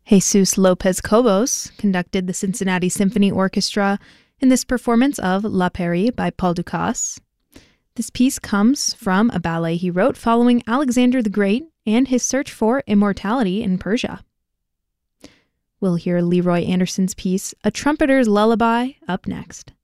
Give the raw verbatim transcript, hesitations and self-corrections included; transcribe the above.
Jesus Lopez Cobos conducted the Cincinnati Symphony Orchestra in this performance of La Peri by Paul Dukas. This piece comes from a ballet he wrote following Alexander the Great and his search for immortality in Persia. We'll hear Leroy Anderson's piece, A Trumpeter's Lullaby, up next.